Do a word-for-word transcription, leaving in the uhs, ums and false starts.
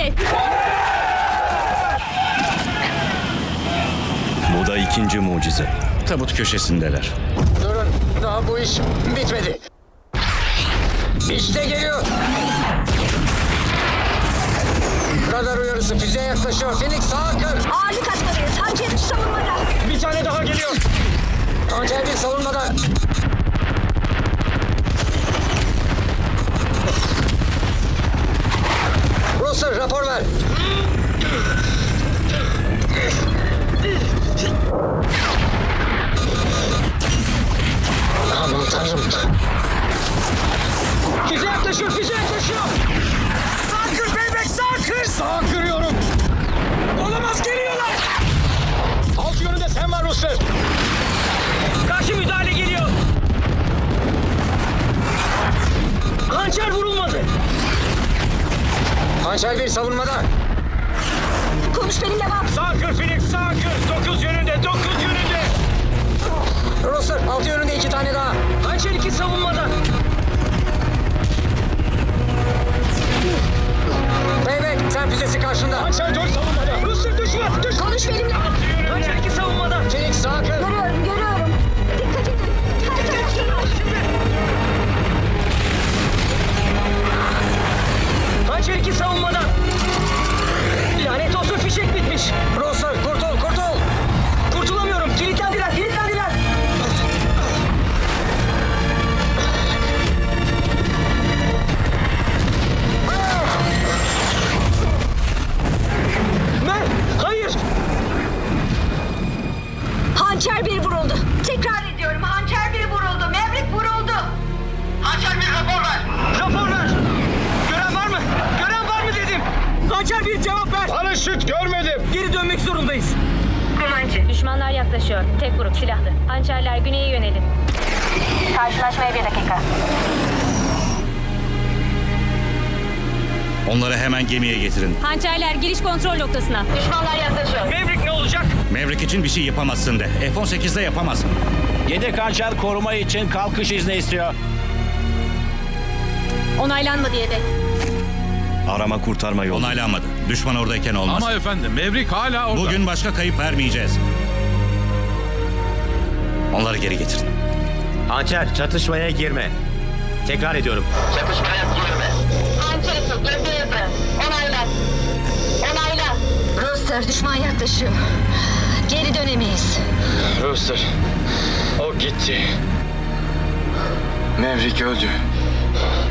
et. Bu da ikinci mucize. Tabut köşesindeler. Durun, daha bu iş bitmedi. İşte geliyor. Radar uyarısı, füze yaklaşıyor. Phoenix sağa kır. Ağırlık atmalıyız. Hançer üç savunmada. Bir tane daha geliyor. Hançer bir savunmada. Russell rapor ver. Aman tanrım. Füze yaklaşıyor, füze yaklaşıyor. Sağ kır beymek, sağ kır. Sağ kırıyorum. Olamaz, geliyorlar. Alt yönünde sen var Russell. Karşı müdahale geliyor. Hançer vurulmadı. Hançer bir savunmada. Konuş benimle bak. Sağ kır Phoenix, sağ kır. Dokuz yönünde, dokuz yönünde. Russell, altı yönünde iki tane daha. Hançer iki savunmada. Beymek, sen füzesi karşında. Hançer dört savunmada. Russell düşme, düş. Konuş benimle. Hançer iki savunmada. Phoenix sağ kır. Görüyorum, görüyorum. Dikkat edin. Her taraftan var. Hançer iki savunmada. Lanet olsun, fişek bitmiş. Russell, kurtul, kurtul. Kurtulamıyorum, kilitlendiler, kilitlendiler. Ne? Hayır. Hançer bir vuruldu. Tekrar ediyorum. Hançer bir vuruldu. Maverick vuruldu. Hançer bir rapor ver. Rapor ver. Gören var mı? Gören var mı dedim. Hançer bir cevap ver. Paraşüt görmedim. Geri dönmek zorundayız. Kumancı. Düşmanlar yaklaşıyor. Tek grup silahlı. Hançerler güneye yönelin. Karşılaşmaya bir dakika. Onları hemen gemiye getirin. Hançerler giriş kontrol noktasına. Düşmanlar yaklaşıyor. Maverick ne olacak? Maverick için bir şey yapamazsın de. F on sekizde yapamaz. Yedek hançer koruma için kalkış izni istiyor. Onaylanmadı yedek. Arama kurtarma yolu. Onaylanmadı. Düşman oradayken olmaz. Ama efendim Maverick hala orada. Bugün başka kayıp vermeyeceğiz. Onları geri getirin. Hançer, çatışmaya girme. Tekrar ediyorum. Çatışmaya girme. Hançer tut. Hızlı Onayla. Onayla. Rooster, düşman yaklaşıyor. Geri dönemeyiz. Rooster. O gitti. Maverick öldü.